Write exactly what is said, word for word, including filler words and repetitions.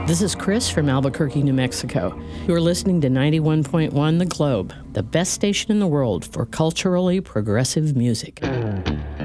This is Chris from Albuquerque, New Mexico. You're listening to ninety-one point one The Globe, the best station in the world for culturally progressive music.